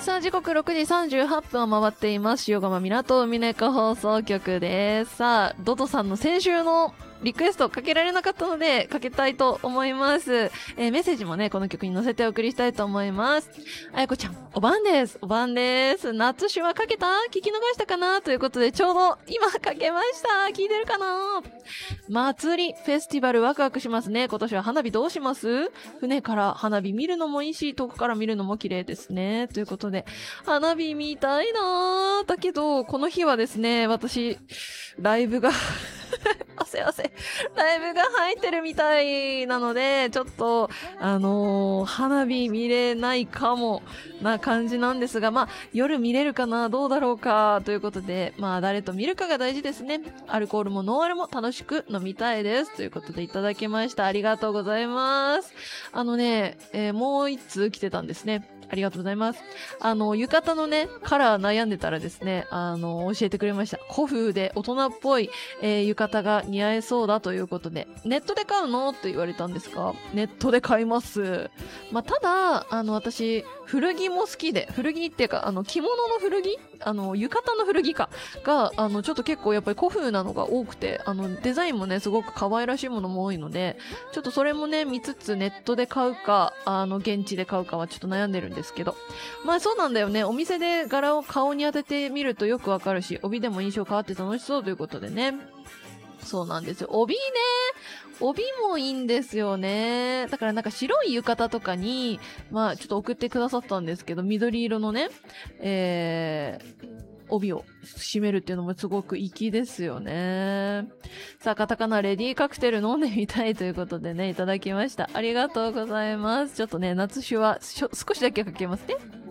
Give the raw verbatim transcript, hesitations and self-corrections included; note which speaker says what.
Speaker 1: さあ、時刻ろくじさんじゅうはっぷんを回っています。塩釜港海猫放送局です。さあ、ドドさんの先週のリクエストかけられなかったので、かけたいと思います。えー、メッセージもね、この曲に載せてお送りしたいと思います。あやこちゃん、おばんです。おばんです。夏酒はかけた？聞き逃したかなということで、ちょうど今かけました。聞いてるかな？祭り、フェスティバルワクワクしますね。今年は花火どうします？船から花火見るのもいいし、遠くから見るのも綺麗ですね。ということで、花火見たいなー。だけど、この日はですね、私、ライブが、汗汗、ライブが入ってるみたいなので、ちょっと、あのー、花火見れないかもな感じなんですが、まあ、夜見れるかな、どうだろうか、ということで、まあ、誰と見るかが大事ですね。アルコールもノンアルも楽しく飲みたいです。ということでいただきました。ありがとうございます。あのね、えー、もう一通来てたんですね。ありがとうございます。あの、浴衣のね、カラー悩んでたらですね、あの、教えてくれました。古風で大人っぽい、えー、浴衣が似合えそうだということで、ネットで買うのって言われたんですが、ネットで買います。まあ、ただ、あの、私、古着も好きで、古着っていうか、あの、着物の古着あの、浴衣の古着か。が、あの、ちょっと結構やっぱり古風なのが多くて、あの、デザインもね、すごく可愛らしいものも多いので、ちょっとそれもね、見つつネットで買うか、あの、現地で買うかはちょっと悩んでるんですけど。まあそうなんだよね。お店で柄を顔に当ててみるとよくわかるし、帯でも印象変わって楽しそうということでね。そうなんですよ。帯ね。帯もいいんですよね。だからなんか白い浴衣とかに、まあちょっと送ってくださったんですけど、緑色のね、えー、帯を締めるっていうのもすごく粋ですよね。さあ、カタカナレディーカクテル飲んでみたいということでね、いただきました。ありがとうございます。ちょっとね、夏酒は少しだけかけますね。